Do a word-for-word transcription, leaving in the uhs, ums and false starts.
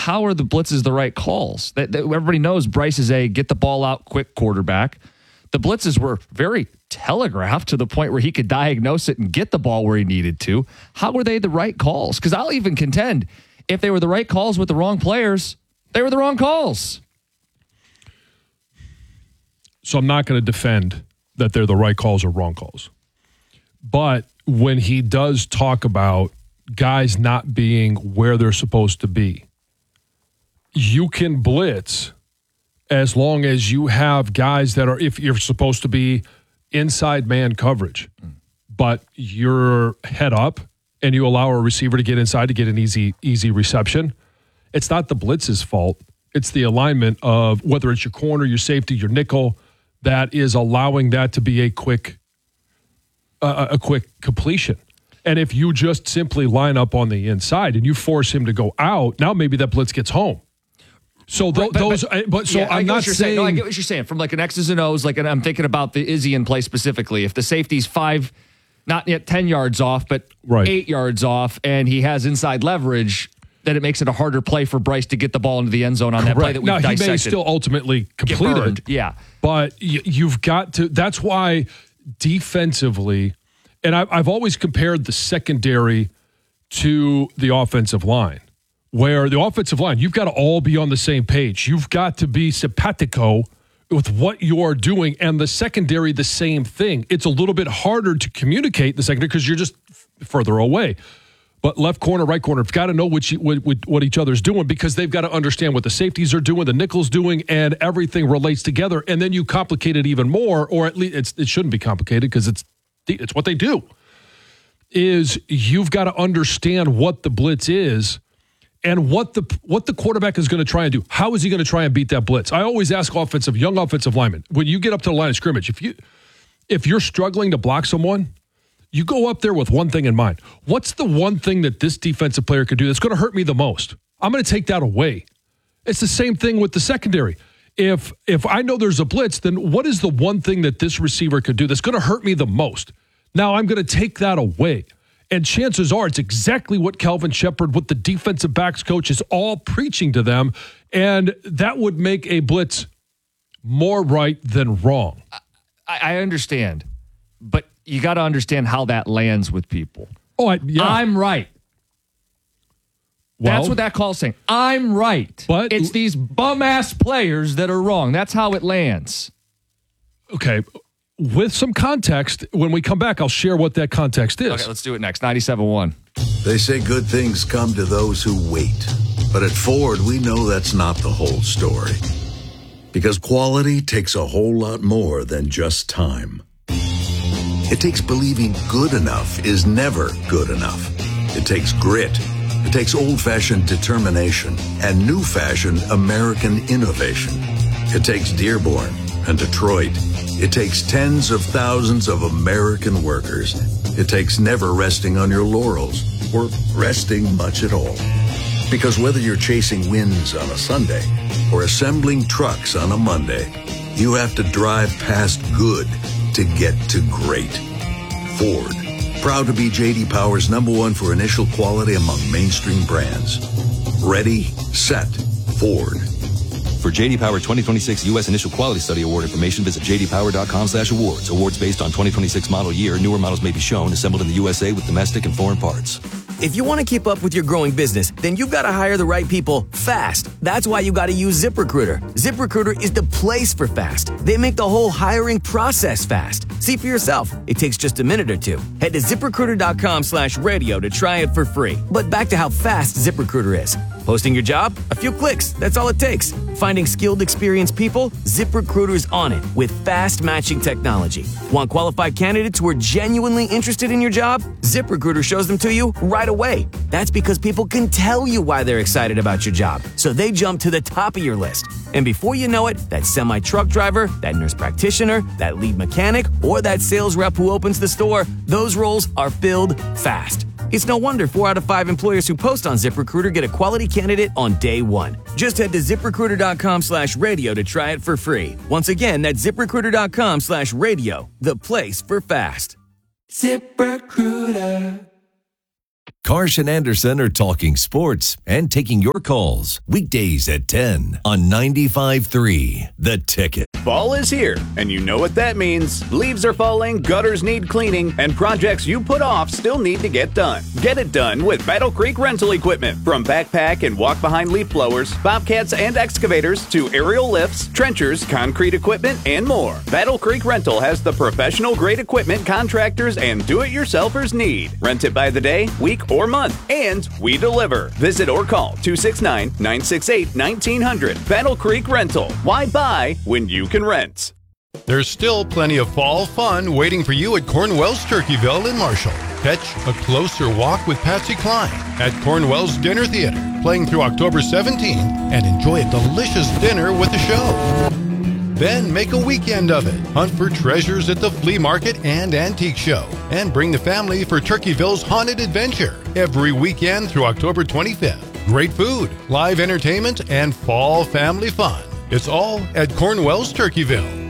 how are the blitzes the right calls? That, that everybody knows Bryce is a get the ball out quick quarterback. The blitzes were very telegraphed to the point where he could diagnose it and get the ball where he needed to. How were they the right calls? Because I'll even contend if they were the right calls with the wrong players, they were the wrong calls. So I'm not going to defend that they're the right calls or wrong calls. But when he does talk about guys not being where they're supposed to be, you can blitz as long as you have guys that are, if you're supposed to be inside man coverage, but you're head up and you allow a receiver to get inside to get an easy, easy reception. It's not the blitz's fault. It's the alignment of whether it's your corner, your safety, your nickel, that is allowing that to be a quick, uh, a quick completion. And if you just simply line up on the inside and you force him to go out, now maybe that blitz gets home. So th- right, but, those, but, but so yeah, I'm not saying, saying. No, I get what you're saying. From like an X's and O's, like, and I'm thinking about the Izzy in play specifically. If the safety's five, not yet ten yards off, but right. eight yards off, and he has inside leverage, then it makes it a harder play for Bryce to get the ball into the end zone on that Correct. play that we now, dissected. He may still ultimately complete it. Yeah. But y- you've got to, that's why defensively, and I, I've always compared the secondary to the offensive line, where the offensive line, you've got to all be on the same page. You've got to be simpatico with what you're doing, and the secondary, the same thing. It's a little bit harder to communicate the secondary because you're just f- further away. But left corner, right corner, have got to know what, you, what, what each other's doing because they've got to understand what the safeties are doing, the nickel's doing, and everything relates together. And then you complicate it even more, or at least it's, it shouldn't be complicated because it's it's what they do, is you've got to understand what the blitz is and what the what the quarterback is going to try and do. How is he going to try and beat that blitz? I always ask offensive, young offensive linemen, when you get up to the line of scrimmage, if you if you're struggling to block someone, you go up there with one thing in mind. What's the one thing that this defensive player could do that's going to hurt me the most? I'm going to take that away. It's the same thing with the secondary. If if I know there's a blitz, then what is the one thing that this receiver could do that's going to hurt me the most? Now I'm going to take that away. And chances are it's exactly what Calvin Shepard, what the defensive backs coach is all preaching to them. And that would make a blitz more right than wrong. I, I understand. But you got to understand how that lands with people. Oh, I, yeah. I'm right. Well, that's what that call's saying. I'm right. But it's these bum-ass players that are wrong. That's how it lands. Okay. With some context, when we come back, I'll share what that context is. Okay, let's do it next. ninety-seven one. They say good things come to those who wait. But at Ford, we know that's not the whole story. Because quality takes a whole lot more than just time. It takes believing good enough is never good enough. It takes grit. It takes old-fashioned determination and new-fashioned American innovation. It takes Dearborn and Detroit. It takes tens of thousands of American workers. It takes never resting on your laurels or resting much at all. Because whether you're chasing wins on a Sunday or assembling trucks on a Monday, you have to drive past good to get to great. Ford, proud to be J D Power's number one for initial quality among mainstream brands. Ready, set, Ford. For J D Power twenty twenty-six U S Initial Quality Study Award information, visit j d power dot com slash awards. Awards based on twenty twenty-six model year. Newer models may be shown, assembled in the U S A with domestic and foreign parts. If you want to keep up with your growing business, then you've got to hire the right people fast. That's why you got to use ZipRecruiter. ZipRecruiter is the place for fast. They make the whole hiring process fast. See for yourself. It takes just a minute or two. Head to ZipRecruiter.com slash radio to try it for free. But back to how fast ZipRecruiter is. Posting your job? A few clicks. That's all it takes. Finding skilled, experienced people? ZipRecruiter's on it with fast matching technology. Want qualified candidates who are genuinely interested in your job? ZipRecruiter shows them to you right away. That's because people can tell you why they're excited about your job, so they jump to the top of your list. And before you know it, that semi-truck driver, that nurse practitioner, that lead mechanic, or that sales rep who opens the store, those roles are filled fast. It's no wonder four out of five employers who post on ZipRecruiter get a quality candidate on day one. Just head to ZipRecruiter.com slash radio to try it for free. Once again, that's ZipRecruiter.com slash radio, the place for fast. ZipRecruiter. Karsh and Anderson are talking sports and taking your calls weekdays at ten on ninety-five point three The Ticket. Fall is here, and you know what that means. Leaves are falling, gutters need cleaning, and projects you put off still need to get done. Get it done with Battle Creek Rental Equipment. From backpack and walk-behind leaf blowers, bobcats and excavators, to aerial lifts, trenchers, concrete equipment, and more. Battle Creek Rental has the professional-grade equipment contractors and do-it-yourselfers need. Rent it by the day, week, or month, and we deliver. Visit or call two six nine, nine six eight, one nine zero zero. Battle Creek Rental. Why buy when you can rent? There's still plenty of fall fun waiting for you at Cornwell's Turkeyville in Marshall. Catch a closer walk with Patsy Cline at Cornwell's Dinner Theater, playing through October seventeenth, and enjoy a delicious dinner with a show. Then make a weekend of it. Hunt for treasures at the flea market and antique show. And bring the family for Turkeyville's Haunted Adventure every weekend through October twenty-fifth. Great food, live entertainment, and fall family fun. It's all at Cornwell's Turkeyville.